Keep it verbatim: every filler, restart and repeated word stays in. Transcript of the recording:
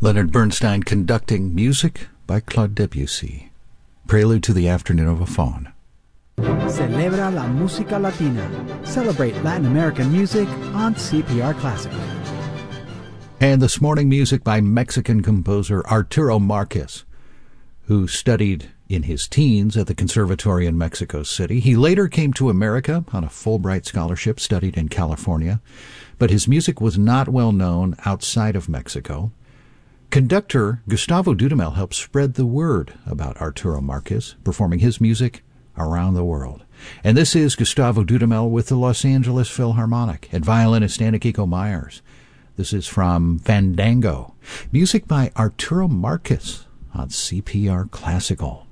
Leonard Bernstein conducting, music by Claude Debussy. Prelude to the Afternoon of a Faun. Celebra la música latina. Celebrate Latin American music on C P R Classic. And this morning, music by Mexican composer Arturo Marquez, who studied in his teens at the Conservatory in Mexico City. He later came to America on a Fulbright scholarship, studied in California, but his music was not well known outside of Mexico. Conductor Gustavo Dudamel helped spread the word about Arturo Marquez, performing his music around the world. And this is Gustavo Dudamel with the Los Angeles Philharmonic and violinist Anna-Kiko Myers. This is from Fandango, music by Arturo Marquez on C P R Classical.